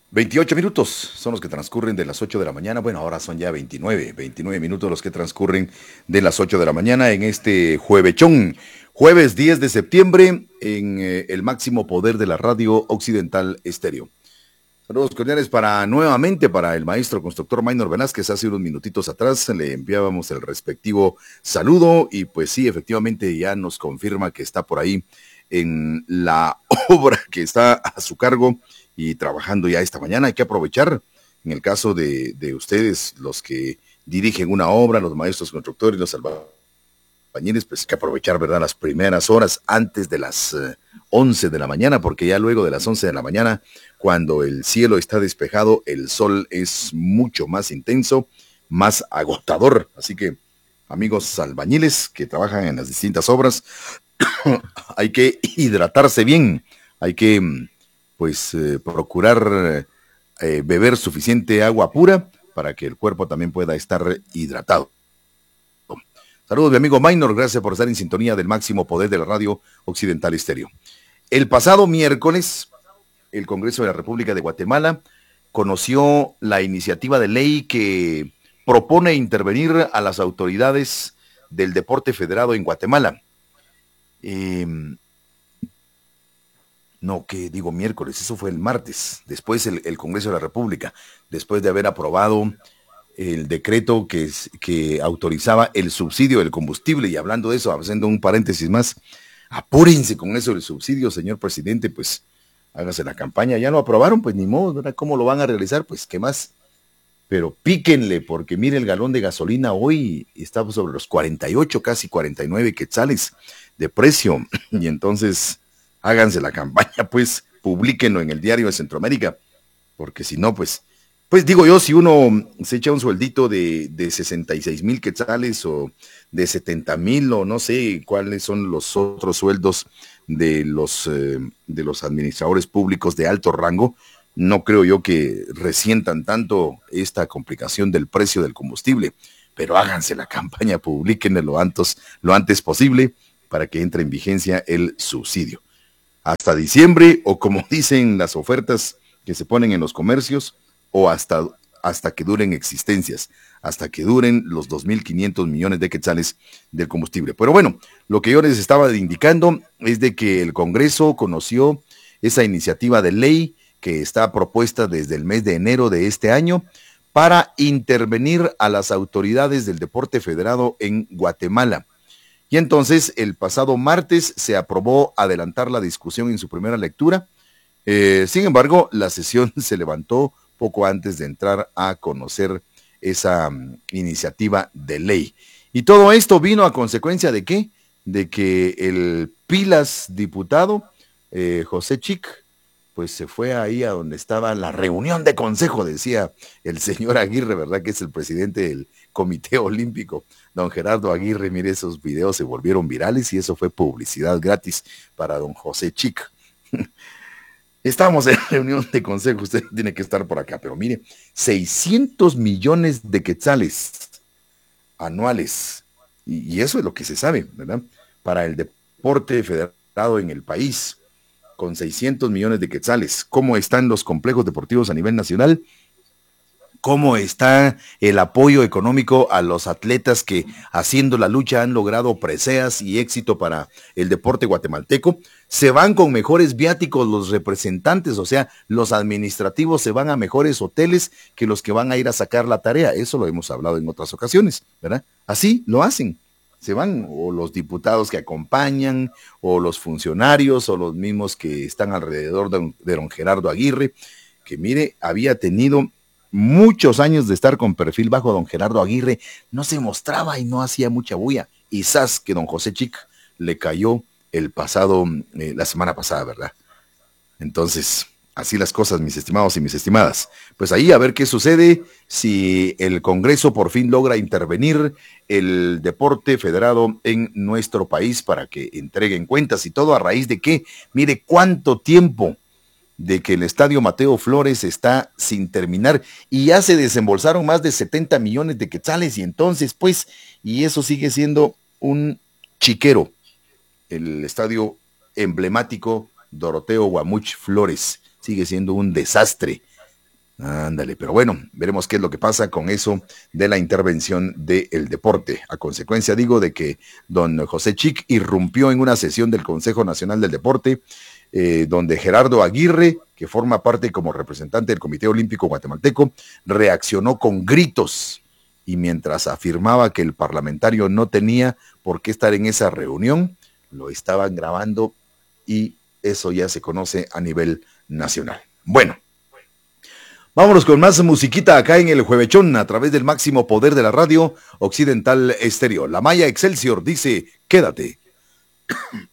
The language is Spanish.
28 minutos son los que transcurren de las 8 de la mañana. Bueno, ahora son ya 29 minutos los que transcurren de las 8 de la mañana en este juevechón. Jueves 10 de septiembre en el máximo poder de la radio Occidental Estéreo. Saludos cordiales nuevamente para el maestro constructor Maynor Velázquez. Hace unos minutitos atrás le enviábamos el respectivo saludo y pues sí, efectivamente ya nos confirma que está por ahí en la obra que está a su cargo y trabajando ya esta mañana. Hay que aprovechar, en el caso de ustedes, los que dirigen una obra, los maestros constructores, los albañiles, pues hay que aprovechar, ¿verdad?, las primeras horas antes de las 11 de la mañana, porque ya luego de las 11 de la mañana, cuando el cielo está despejado, el sol es mucho más intenso, más agotador. Así que, amigos albañiles que trabajan en las distintas obras, hay que hidratarse bien, hay que procurar beber suficiente agua pura para que el cuerpo también pueda estar hidratado. Saludos, mi amigo Maynor, gracias por estar en sintonía del máximo poder de la radio Occidental Estéreo. El pasado miércoles, el Congreso de la República de Guatemala conoció la iniciativa de ley que propone intervenir a las autoridades del deporte federado en Guatemala. Miércoles, eso fue el martes, después el Congreso de la República, después de haber aprobado el decreto que autorizaba el subsidio del combustible. Y hablando de eso, haciendo un paréntesis más, apúrense con eso del subsidio, señor presidente, pues hágase la campaña. Ya lo aprobaron, pues ni modo, ¿verdad? ¿Cómo lo van a realizar? Pues qué más, pero píquenle, porque mire, el galón de gasolina hoy está sobre los 48, casi 49 quetzales de precio, y entonces háganse la campaña, pues publíquenlo en el Diario de Centroamérica, porque si no, pues digo yo, si uno se echa un sueldito de 66,000 quetzales o de 70,000 o no sé cuáles son los otros sueldos de los administradores públicos de alto rango, no creo yo que resientan tanto esta complicación del precio del combustible, pero háganse la campaña, publíquenlo lo antes posible para que entre en vigencia el subsidio. Hasta diciembre, o como dicen las ofertas que se ponen en los comercios, o hasta que duren existencias, hasta que duren los 2.500 millones de quetzales del combustible. Pero bueno, lo que yo les estaba indicando es de que el Congreso conoció esa iniciativa de ley que está propuesta desde el mes de enero de este año para intervenir a las autoridades del deporte federado en Guatemala. Y entonces el pasado martes se aprobó adelantar la discusión en su primera lectura. Sin embargo, la sesión se levantó poco antes de entrar a conocer esa iniciativa de ley. Y todo esto vino a consecuencia de ¿qué? De que el pilas diputado, José Chic, pues se fue ahí a donde estaba la reunión de consejo, decía el señor Aguirre, ¿verdad? Que es el presidente del Comité Olímpico, don Gerardo Aguirre. Mire, esos videos se volvieron virales y eso fue publicidad gratis para don José Chic. Estamos en reunión de consejo, usted tiene que estar por acá, pero mire, 600 millones de quetzales anuales, y eso es lo que se sabe, ¿verdad? Para el deporte federado en el país, con 600 millones de quetzales. ¿Cómo están los complejos deportivos a nivel nacional? ¿Cómo está el apoyo económico a los atletas que haciendo la lucha han logrado preseas y éxito para el deporte guatemalteco? Se van con mejores viáticos los representantes, o sea, los administrativos se van a mejores hoteles que los que van a ir a sacar la tarea. Eso lo hemos hablado en otras ocasiones, ¿verdad? Así lo hacen. Se van o los diputados que acompañan, o los funcionarios, o los mismos que están alrededor de don Gerardo Aguirre, que mire, había tenido muchos años de estar con perfil bajo. Don Gerardo Aguirre no se mostraba y no hacía mucha bulla. Y sas que don José Chic le cayó la semana pasada, ¿verdad? Entonces, así las cosas, mis estimados y mis estimadas. Pues ahí a ver qué sucede si el Congreso por fin logra intervenir el deporte federado en nuestro país para que entreguen cuentas y todo a raíz de qué. Mire cuánto tiempo de que el estadio Mateo Flores está sin terminar y ya se desembolsaron más de 70 millones de quetzales y entonces y eso sigue siendo un chiquero, el estadio emblemático Doroteo Guamuch Flores, sigue siendo un desastre. Ándale, pero bueno, veremos qué es lo que pasa con eso de la intervención del deporte. A consecuencia, digo, de que don José Chic irrumpió en una sesión del Consejo Nacional del Deporte, donde Gerardo Aguirre, que forma parte como representante del Comité Olímpico Guatemalteco, reaccionó con gritos y mientras afirmaba que el parlamentario no tenía por qué estar en esa reunión, lo estaban grabando y eso ya se conoce a nivel nacional. Bueno. Vámonos con más musiquita acá en el Juevechón a través del máximo poder de la radio Occidental Estéreo. La Maya Excelsior dice, quédate.